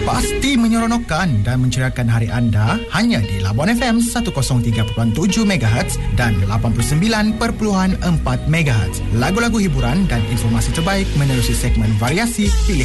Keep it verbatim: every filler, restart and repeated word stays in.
Pasti menyeronokkan dan menceriakan hari anda hanya di Labuan F M seratus tiga perpuluhan tujuh megahertz dan lapan puluh sembilan perpuluhan empat megahertz. Lagu-lagu hiburan dan informasi terbaik menerusi segmen variasi pilihan